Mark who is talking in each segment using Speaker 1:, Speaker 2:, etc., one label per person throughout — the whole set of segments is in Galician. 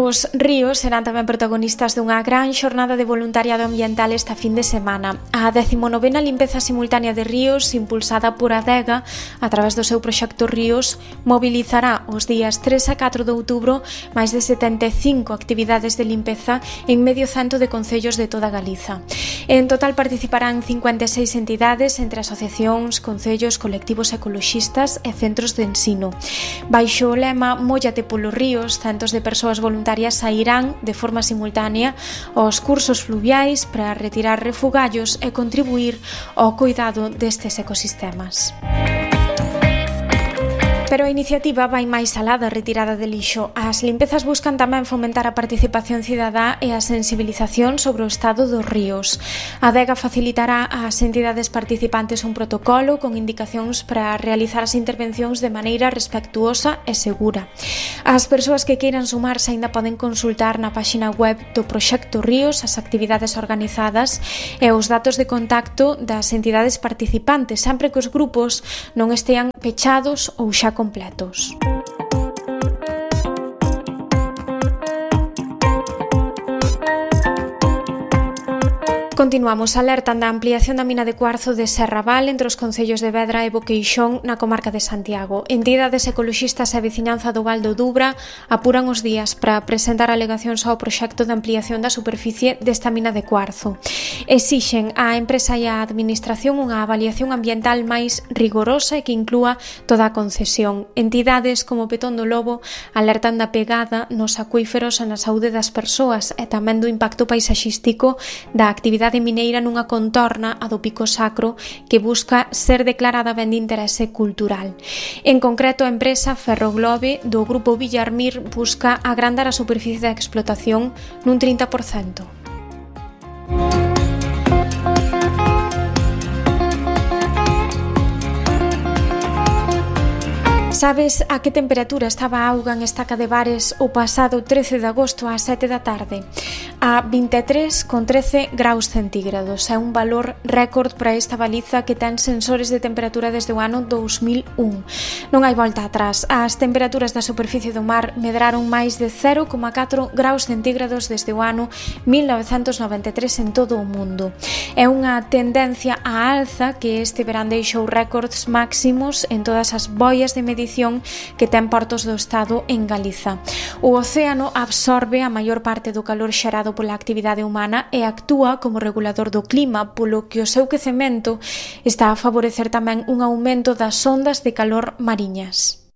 Speaker 1: Os ríos serán tamén protagonistas dunha gran xornada de voluntariado ambiental esta fin de semana. A 19ª limpeza simultánea de ríos, impulsada por Adega a través do seu proxecto Ríos, mobilizará os días 3 a 4 de outubro máis de 75 actividades de limpeza en medio cento de concellos de toda Galiza. En total participarán 56 entidades entre asociacións, concellos, colectivos ecoloxistas e centros de ensino. Baixo o lema Móllate polos ríos, centos de persoas voluntarias sairán de forma simultánea aos cursos fluviais para retirar refugallos e contribuir ao cuidado destes ecosistemas. Pero a iniciativa vai máis alá da retirada de lixo. As limpezas buscan tamén fomentar a participación cidadá e a sensibilización sobre o estado dos ríos. A Adega facilitará ás entidades participantes un protocolo con indicacións para realizar as intervencións de maneira respectuosa e segura. As persoas que queiran sumarse aínda poden consultar na páxina web do Proxecto Ríos as actividades organizadas e os datos de contacto das entidades participantes, sempre que os grupos non estean pechados ou xa completos. Continuamos, alertan da ampliación da mina de cuarzo de Serraval entre os concellos de Vedra e Boqueixón na comarca de Santiago. Entidades ecoloxistas e a veciñanza do Val do Dubra apuran os días para presentar alegacións ao proxecto de ampliación da superficie desta mina de cuarzo. Exixen á empresa e á administración unha avaliación ambiental máis rigorosa e que inclúa toda a concesión. Entidades como Petón do Lobo alertan da pegada nos acuíferos e na saúde das persoas e tamén do impacto paisaxístico da actividade mineira nunha contorna a do Pico Sacro que busca ser declarada ben de interese cultural. En concreto, a empresa Ferroglobe do grupo Villarmir busca agrandar a superficie da explotación nun 30%. Sabes a que temperatura estaba a auga en Estaca de Bares o pasado 13 de agosto ás 7 da tarde? A 23,13 graus centígrados. É un valor récord para esta baliza que ten sensores de temperatura desde o ano 2001. Non hai volta atrás. As temperaturas da superficie do mar medraron máis de 0,4 graus centígrados desde o ano 1993 en todo o mundo. É unha tendencia á alza que este verán deixou récords máximos en todas as boias de medición que ten portos do Estado en Galiza. O océano absorbe a maior parte do calor xerado pola actividade humana e actúa como regulador do clima, polo que o seu quecemento está a favorecer tamén un aumento das ondas de calor mariñas.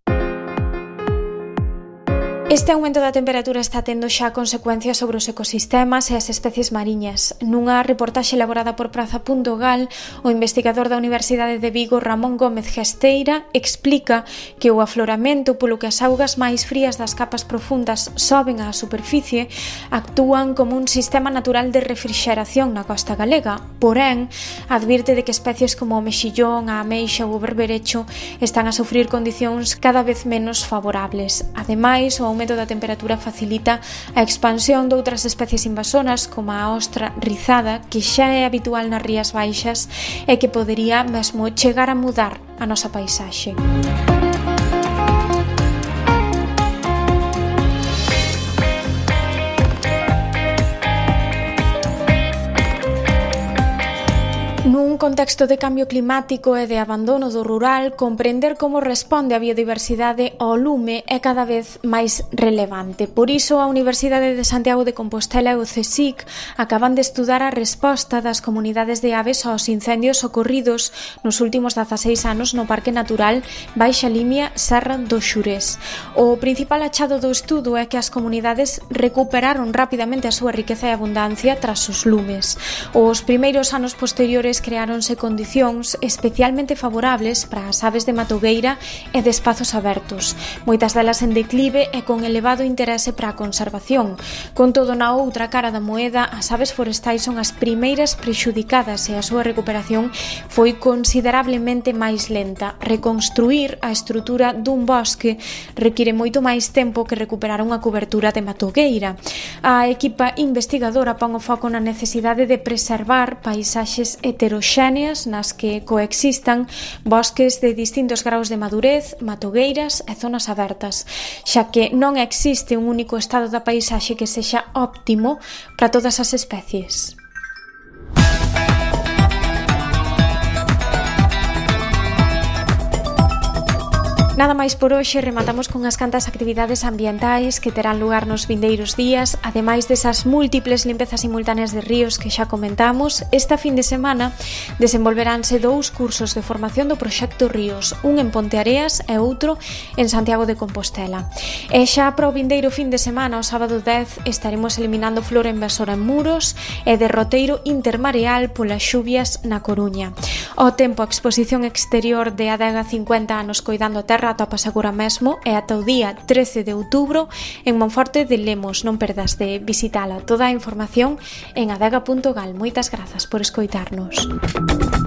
Speaker 1: Este aumento da temperatura está tendo xa consecuencias sobre os ecosistemas e as especies mariñas. Nunha reportaxe elaborada por Praza.gal, o investigador da Universidade de Vigo, Ramón Gómez Gesteira, explica que o afloramento polo que as augas máis frías das capas profundas soben á superficie actúan como un sistema natural de refrixeración na costa galega. Porén, advirte de que especies como o mexillón, a ameixa ou o berberecho están a sufrir condicións cada vez menos favorables. Ademais, o aumento da temperatura facilita a expansión de outras especies invasoras como a ostra rizada, que xa é habitual nas rías baixas e que podería mesmo chegar a mudar a nosa paisaxe. Nun contexto de cambio climático e de abandono do rural, comprender como responde a biodiversidade ao lume é cada vez máis relevante. Por iso, a Universidade de Santiago de Compostela e o CSIC acaban de estudar a resposta das comunidades de aves aos incendios ocorridos nos últimos 16 anos no Parque Natural Baixa Limia Serra do Xurés. O principal achado do estudo é que as comunidades recuperaron rapidamente a súa riqueza e abundancia tras os lumes. Os primeiros anos posteriores creáronse condicións especialmente favorables para as aves de matogueira e de espazos abertos, moitas delas en declive e con elevado interese para a conservación. Con todo, na outra cara da moeda, as aves forestais son as primeiras prexudicadas e a súa recuperación foi considerablemente máis lenta. Reconstruir a estrutura dun bosque require moito máis tempo que recuperar unha cobertura de matogueira. A equipa investigadora pon o foco na necesidade de preservar paisaxes heteroxéneos heterogéneas nas que coexistan bosques de distintos graus de madurez, matogueiras e zonas abertas, xa que non existe un único estado da paisaxe que sexa óptimo para todas as especies. Nada máis por hoxe, rematamos con as cantas actividades ambientais que terán lugar nos vindeiros días, ademais desas múltiples limpezas simultáneas de ríos que xa comentamos. Esta fin de semana desenvolveránse 2 cursos de formación do Proxecto Ríos, un en Ponteareas e outro en Santiago de Compostela. E xa para o vindeiro fin de semana, o sábado 10, estaremos eliminando flora invasora en Muros e derroteiro intermareal polas xuvias na Coruña. O tempo, a exposición exterior de Adega 50 anos coidando a terra atopas agora mesmo e ata o día 13 de outubro en Monforte de Lemos. Non perdas de visitala. Toda a información en adega.gal. Moitas grazas por escoitarnos.